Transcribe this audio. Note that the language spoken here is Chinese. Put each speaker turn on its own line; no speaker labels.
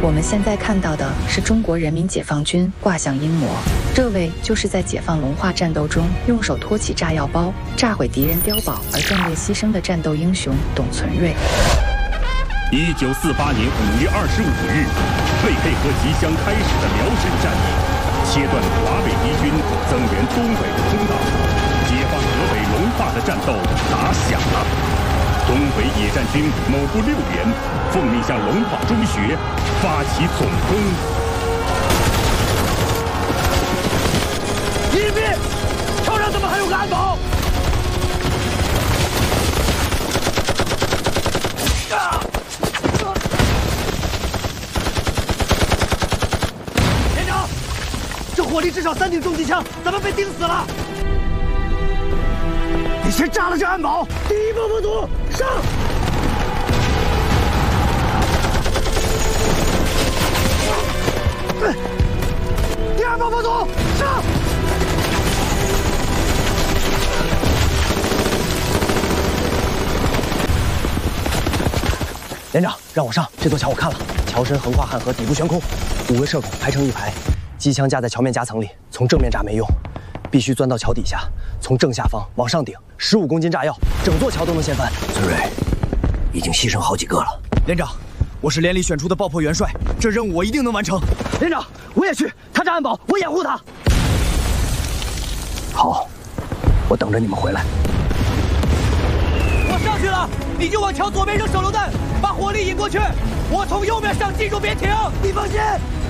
我们现在看到的是中国人民解放军挂像英模，这位就是在解放龙化战斗中用手托起炸药包，炸毁敌人碉堡而壮烈牺牲的战斗英雄董存瑞。
1948年5月25日，为配合即将开始的辽沈战役，切断华北敌军增援东北的通道，解放河北龙化的战斗打响了。东北野战军某部6连奉命向龙化中学发起总攻。
隐蔽！桥上怎么还有个安保？连长，这火力至少3挺重机枪，咱们被钉死了。你先炸了这安保，第一爆破组上！第二爆破组上！连长，让我上，这座桥我看了，桥身横跨汉河，底部悬空，5个射孔排成一排，机枪架在桥面夹层里，从正面炸没用，必须钻到桥底下，从正下方往上顶，15公斤炸药，整座桥都能掀翻。
孙瑞，已经牺牲好几个了。
连长，我是连里选出的爆破元帅，这任务我一定能完成。连长，我也去，他炸安保，我掩护他。
好，我等着你们回来。
我上去了，你就往桥左边扔手榴弹，把火力引过去。我从右面上，记住别停。你放心。